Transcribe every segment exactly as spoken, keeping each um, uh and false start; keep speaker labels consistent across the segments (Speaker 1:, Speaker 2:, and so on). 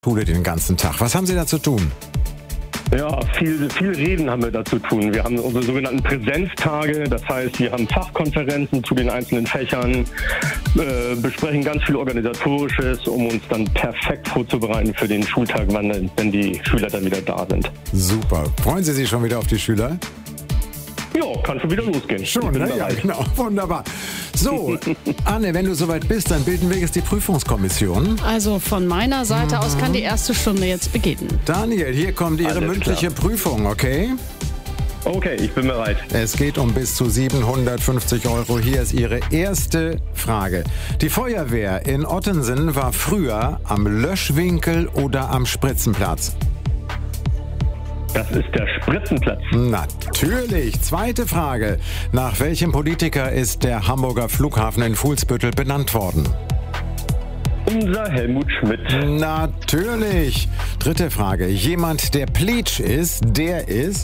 Speaker 1: Schule den ganzen Tag. Was haben Sie da zu tun?
Speaker 2: Ja, viel, viel Reden haben wir da zu tun. Wir haben unsere sogenannten Präsenztage, das heißt, wir haben Fachkonferenzen zu den einzelnen Fächern, äh, besprechen ganz viel Organisatorisches, um uns dann perfekt vorzubereiten für den Schultag, wann, wenn die Schüler dann wieder da sind.
Speaker 1: Super. Freuen Sie sich schon wieder auf die Schüler?
Speaker 2: Ja, kann schon wieder losgehen.
Speaker 1: Schon, ne? Ja, genau. Wunderbar. So, Anne, wenn du soweit bist, dann bilden wir jetzt die Prüfungskommission.
Speaker 3: Also von meiner Seite mhm. aus kann die erste Stunde jetzt beginnen.
Speaker 1: Daniel, hier kommt Ihre Alles mündliche klar. Prüfung, okay?
Speaker 2: Okay, ich bin bereit.
Speaker 1: Es geht um bis zu siebenhundertfünfzig Euro. Hier ist Ihre erste Frage. Die Feuerwehr in Ottensen war früher am Löschwinkel oder am Spritzenplatz?
Speaker 2: Das ist der Spritzenplatz.
Speaker 1: Natürlich. Zweite Frage. Nach welchem Politiker ist der Hamburger Flughafen in Fuhlsbüttel benannt worden?
Speaker 2: Unser Helmut Schmidt.
Speaker 1: Natürlich. Dritte Frage. Jemand, der Pleatsch ist, der ist?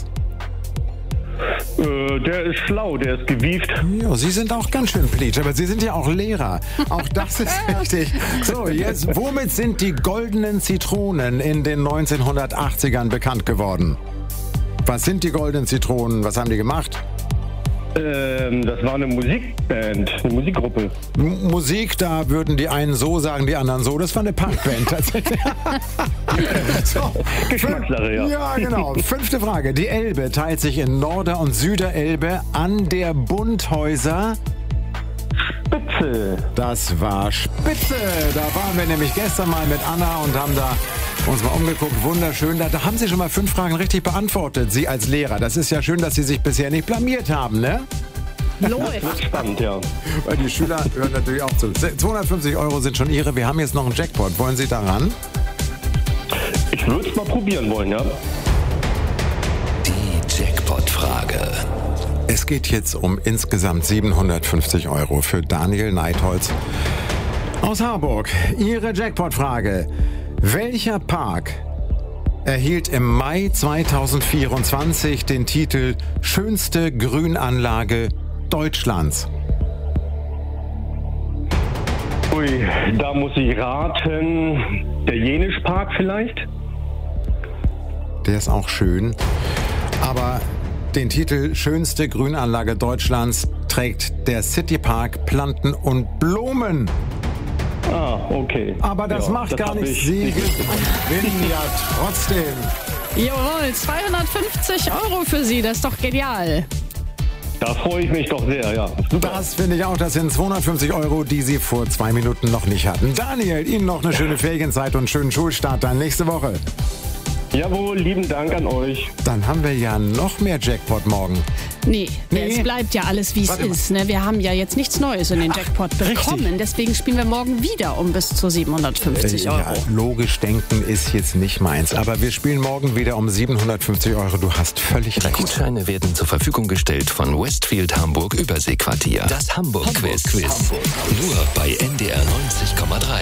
Speaker 2: Äh, der ist schlau, der ist gewieft.
Speaker 1: Ja, Sie sind auch ganz schön Pleatsch, aber Sie sind ja auch Lehrer. Auch das ist richtig. So, jetzt, womit sind die goldenen Zitronen in den neunzehnhundertachtzigern bekannt geworden? Was sind die goldenen Zitronen? Was haben die gemacht?
Speaker 2: Ähm, das war eine Musikband, eine Musikgruppe.
Speaker 1: M- Musik, da würden die einen so sagen, die anderen so. Das war eine Punkband tatsächlich. So.
Speaker 2: Geschmackssache, ja.
Speaker 1: Ja, genau. Fünfte Frage. Die Elbe teilt sich in Norder- und Süderelbe an der Bundhäuser
Speaker 2: Spitze.
Speaker 1: Das war Spitze. Da waren wir nämlich gestern mal mit Anna und haben da uns mal umgeguckt. Wunderschön. Da, da haben Sie schon mal fünf Fragen richtig beantwortet, Sie als Lehrer. Das ist ja schön, dass Sie sich bisher nicht blamiert haben, ne?
Speaker 3: Läuft.
Speaker 2: Das wird spannend, ja.
Speaker 1: Weil die Schüler hören natürlich auch zu. zweihundertfünfzig Euro sind schon Ihre. Wir haben jetzt noch einen Jackpot. Wollen Sie daran?
Speaker 2: Ich würde es mal probieren wollen, ja.
Speaker 4: Die Jackpot-Frage.
Speaker 1: Es geht jetzt um insgesamt siebenhundertfünfzig Euro für Daniel Neitholz aus Harburg. Ihre Jackpot-Frage. Welcher Park erhielt im Mai zweitausendvierundzwanzig den Titel Schönste Grünanlage Deutschlands?
Speaker 2: Ui, da muss ich raten. Der Jenischpark vielleicht?
Speaker 1: Der ist auch schön. Aber den Titel Schönste Grünanlage Deutschlands trägt der Citypark Planten und Blumen.
Speaker 2: Ah, okay.
Speaker 1: Aber das
Speaker 2: ja,
Speaker 1: macht
Speaker 2: das
Speaker 1: gar nichts.
Speaker 2: ich
Speaker 1: Sie
Speaker 2: nicht
Speaker 1: gewinnen ja trotzdem.
Speaker 3: Jawohl, zweihundertfünfzig Euro für Sie, das ist doch genial.
Speaker 2: Da freue ich mich doch sehr, ja. Super.
Speaker 1: Das finde ich auch. Das sind zweihundertfünfzig Euro, die Sie vor zwei Minuten noch nicht hatten. Daniel, Ihnen noch eine schöne Ferienzeit und einen schönen Schulstart dann nächste Woche.
Speaker 2: Jawohl, lieben Dank an euch.
Speaker 1: Dann haben wir ja noch mehr Jackpot morgen.
Speaker 3: Nee,
Speaker 1: Nee.
Speaker 3: es bleibt ja alles, wie es
Speaker 1: Warte mal.
Speaker 3: ist. Ne? Wir haben ja jetzt nichts Neues in den Jackpot bekommen.
Speaker 1: richtig.
Speaker 3: Deswegen spielen wir morgen wieder um bis zu siebenhundertfünfzig Euro.
Speaker 1: Ja, logisch denken ist jetzt nicht meins. Aber wir spielen morgen wieder um siebenhundertfünfzig Euro. Du hast völlig
Speaker 4: Die
Speaker 1: recht.
Speaker 4: Gutscheine werden zur Verfügung gestellt von Westfield Hamburg Überseequartier. Das Hamburg-Quiz. Hamburg. Nur bei N D R neunzig Komma drei.